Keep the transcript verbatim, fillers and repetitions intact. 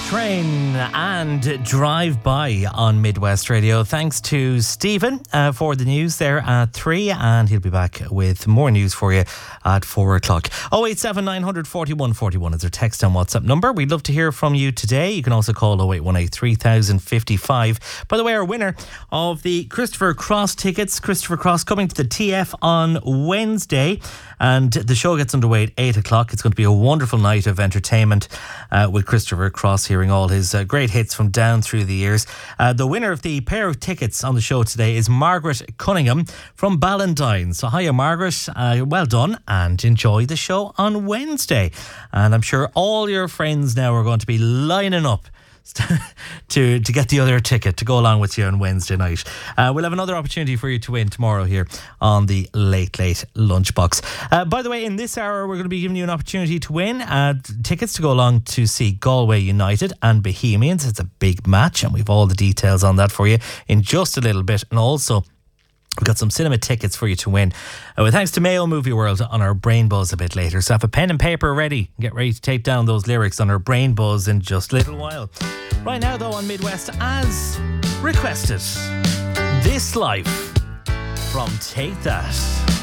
Train and Drive By on Midwest Radio. Thanks to Stephen uh, for the news there at three, and he'll be back with more news for you at four o'clock. oh eight seven nine four one four one is our text and WhatsApp number. We'd love to hear from you today. You can also call oh eight one eight three thousand fifty-five. By the way, our winner of the Christopher Cross tickets, Christopher Cross coming to the T F on Wednesday, and the show gets underway at eight o'clock. It's going to be a wonderful night of entertainment uh, with Christopher Cross, hearing all his uh, great hits from down through the years. Uh, the winner of the pair of tickets on the show today is Margaret Cunningham from Ballantyne. So hiya, Margaret. Uh, well done, and enjoy the show on Wednesday. And I'm sure all your friends now are going to be lining up to to get the other ticket to go along with you on Wednesday night. Uh, we'll have another opportunity for you to win tomorrow here on the Late Late Lunchbox. Uh, by the way, in this hour, we're going to be giving you an opportunity to win uh, tickets to go along to see Galway United and Bohemians. It's a big match, and we've all the details on that for you in just a little bit. And also, we've got some cinema tickets for you to win. Uh, with thanks to Mayo Movie World on our Brain Buzz a bit later. So have a pen and paper ready. Get ready to take down those lyrics on our Brain Buzz in just a little while. Right now, though, on Midwest, as requested, This Life from Take That.